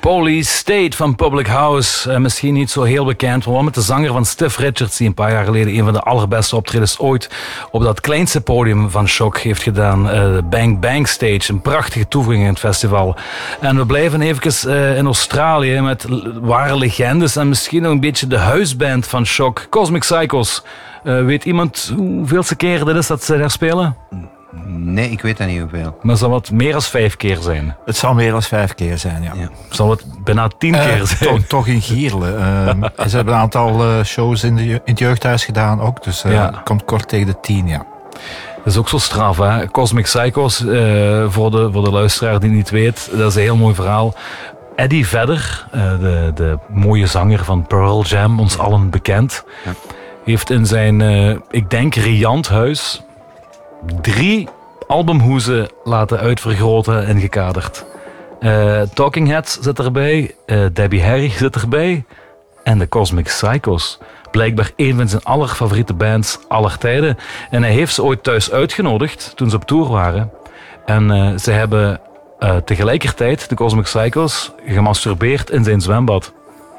Police State van Public House. Misschien niet zo heel bekend, maar wel met de zanger van Stiff Richards, die een paar jaar geleden een van de allerbeste optredens ooit op dat kleinste podium van Shock heeft gedaan. De Bang Bang Stage, een prachtige toevoeging in het festival. En we blijven even in Australië met ware legendes en misschien nog een beetje de huisband van Shock, Cosmic Psychos. Weet iemand hoeveelste keer dit is dat ze daar spelen? Nee, ik weet dat niet hoeveel. Maar zal het meer dan 5 keer zijn? Het zal meer dan 5 keer zijn, ja. Zal het bijna 10 keer zijn? Toch in Gierle. Ze hebben een aantal shows in het jeugdhuis gedaan ook, dus het komt kort tegen de 10, ja. Dat is ook zo straf, hè? Cosmic Psychos, voor de luisteraar die het niet weet, dat is een heel mooi verhaal. Eddie Vedder, de mooie zanger van Pearl Jam, ons allen bekend, heeft in zijn, ik denk, riant huis 3 albumhoezen laten uitvergroten en gekaderd. Talking Heads zit erbij, Debbie Harry zit erbij en de Cosmic Psychos. Blijkbaar een van zijn allerfavoriete bands aller tijden. En hij heeft ze ooit thuis uitgenodigd toen ze op tour waren. En ze hebben tegelijkertijd, de Cosmic Psychos, gemasturbeerd in zijn zwembad.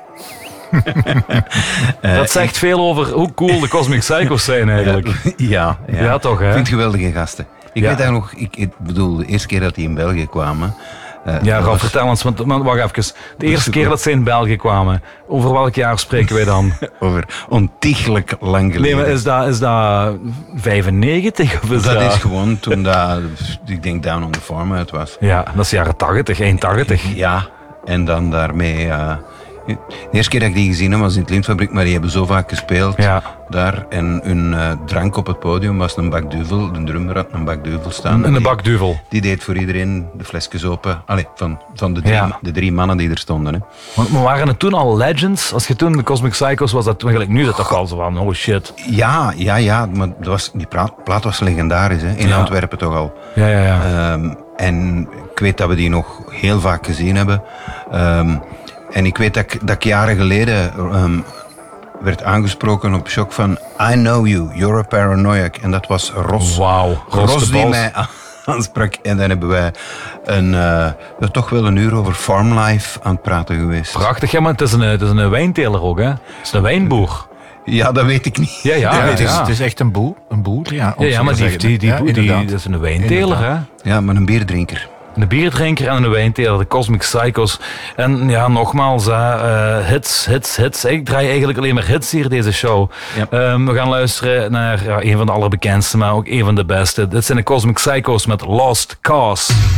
Dat zegt veel over hoe cool de Cosmic Psychos zijn eigenlijk. Ja, toch, hè? Ik vind geweldige gasten. Ik weet dat nog, ik bedoel, de eerste keer dat die in België kwamen. Ralf, vertel ons, want wacht even. De eerste keer dat ze in België kwamen, over welk jaar spreken wij dan? Over ontiegelijk lang geleden. Nee, maar is dat 95? Of is dat is gewoon toen dat, ik denk, Down on the Farm uit was. Ja, dat is jaren 80, 81. Ja, en dan daarmee... de eerste keer dat ik die gezien heb was in het Lintfabriek, maar die hebben zo vaak gespeeld daar. En hun drank op het podium was een bak duvel. De drummer had een bak duvel staan. Een bak duvel. Die deed voor iedereen de flesjes open. Allee, van de 3 mannen die er stonden. Hè. Maar waren het toen al legends? Als je toen de Cosmic Psychos was, dat eigenlijk nu dat toch al zo van, oh shit. Ja, maar die plaat was legendarisch. Hè. In Antwerpen toch al. Ja. En ik weet dat we die nog heel vaak gezien hebben. En ik weet dat ik jaren geleden werd aangesproken op Shock van I know you, you're a paranoiac. En dat was Ros. Wauw, Ros die mij aansprak. En dan hebben wij toch wel een uur over farmlife aan het praten geweest. Prachtig, ja, maar het is een wijnteler ook, hè? Het is een wijnboer. Ja, dat weet ik niet. Het is echt een boer, ja. Ja, maar die is een wijnteler, hè? Ja, maar een bierdrinker. Een bierdrinker en een wijnteler, de Cosmic Psychos. En ja, nogmaals, hits. Ik draai eigenlijk alleen maar hits hier, deze show. Ja. We gaan luisteren naar een van de allerbekendste, maar ook een van de beste. Dit zijn de Cosmic Psychos met Lost Cause.